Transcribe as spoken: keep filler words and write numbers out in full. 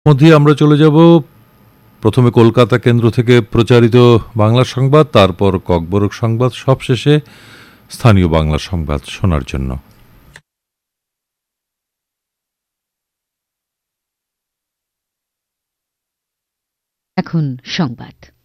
মধ্যে আমরা চলে যাব প্রথমে কলকাতা কেন্দ্র থেকে প্রচারিত বাংলা সংবাদ, তারপর ককবরক সংবাদ, সবশেষে স্থানীয় বাংলা সংবাদ শোনার জন্য। এখন সংবাদ।